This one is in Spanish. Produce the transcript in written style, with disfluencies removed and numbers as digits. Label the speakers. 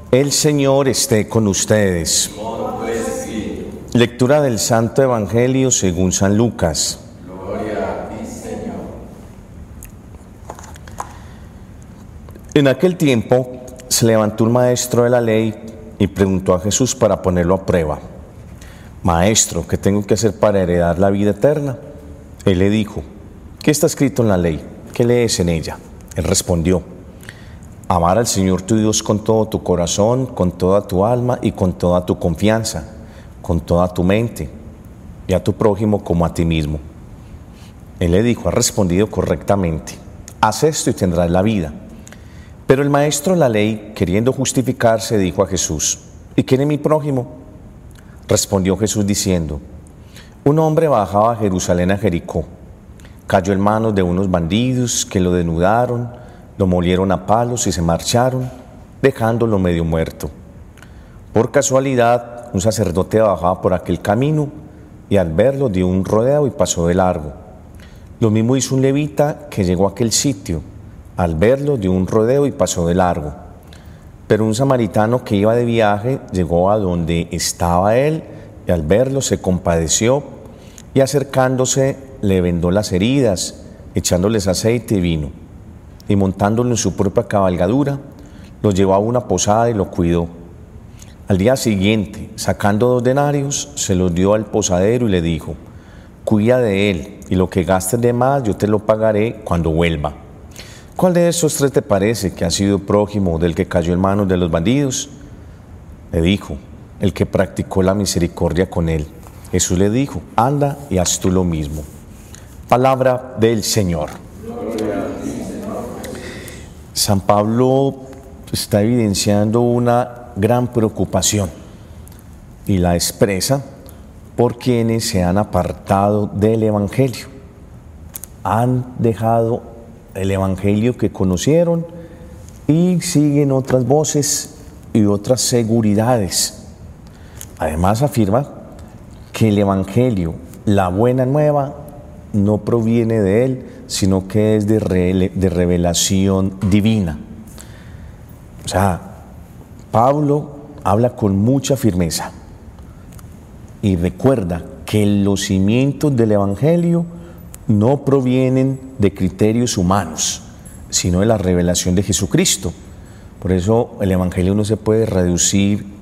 Speaker 1: El Señor esté con ustedes. Lectura del Santo Evangelio según San Lucas.
Speaker 2: Gloria a ti, Señor.
Speaker 1: En aquel tiempo se levantó un maestro de la ley y preguntó a Jesús para ponerlo a prueba: Maestro, ¿qué tengo que hacer para heredar la vida eterna? Él le dijo: ¿qué está escrito en la ley? ¿Qué lees en ella? Él respondió: amar al Señor tu Dios con todo tu corazón, con toda tu alma y con toda tu confianza, con toda tu mente, y a tu prójimo como a ti mismo. Él le dijo: has respondido correctamente, haz esto y tendrás la vida. Pero el maestro de la ley, queriendo justificarse, dijo a Jesús: ¿y quién es mi prójimo? Respondió Jesús diciendo: un hombre bajaba a Jerusalén a Jericó, cayó en manos de unos bandidos que lo desnudaron, lo molieron a palos y se marcharon, dejándolo medio muerto. Por casualidad, un sacerdote bajaba por aquel camino y al verlo dio un rodeo y pasó de largo. Lo mismo hizo un levita que llegó a aquel sitio. Al verlo dio un rodeo y pasó de largo. Pero un samaritano que iba de viaje llegó a donde estaba él y al verlo se compadeció y acercándose le vendó las heridas, echándoles aceite y vino. Y montándolo en su propia cabalgadura, lo llevó a una posada y lo cuidó. Al día siguiente, sacando 2 denarios, se los dio al posadero y le dijo: cuida de él, y lo que gastes de más yo te lo pagaré cuando vuelva. ¿Cuál de estos 3 te parece que ha sido prójimo del que cayó en manos de los bandidos? Le dijo: el que practicó la misericordia con él. Jesús le dijo: anda y haz tú lo mismo. Palabra del Señor. San Pablo está evidenciando una gran preocupación y la expresa por quienes se han apartado del Evangelio. Han dejado el Evangelio que conocieron y siguen otras voces y otras seguridades. Además afirma que el Evangelio, la buena nueva, no proviene de él, sino que es de revelación divina. O sea, Pablo habla con mucha firmeza y recuerda que los cimientos del Evangelio no provienen de criterios humanos, sino de la revelación de Jesucristo. Por eso el Evangelio no se puede reducir